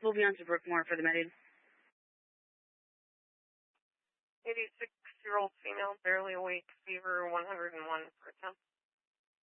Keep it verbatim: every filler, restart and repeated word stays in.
We'll be on to Brookmore for the med aid. eighty-six-year-old female, barely awake, fever one hundred one for attempt.